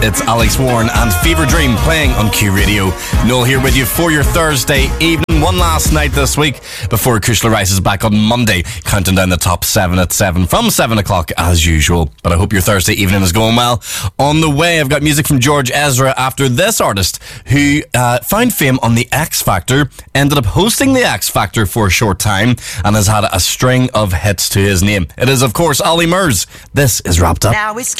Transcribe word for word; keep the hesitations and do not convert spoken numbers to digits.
It's Alex Warren and Fever Dream playing on Q Radio. Noel here with you for your Thursday evening. One last night this week before Kushla Rice is back on Monday, counting down the top seven at seven from seven o'clock as usual. But I hope your Thursday evening is going well. On the way, I've got music from George Ezra after this artist who uh, found fame on the X Factor, ended up hosting the X Factor for a short time, and has had a string of hits to his name. It is, of course, Ollie Murs. This is Wrapped Up. Now it's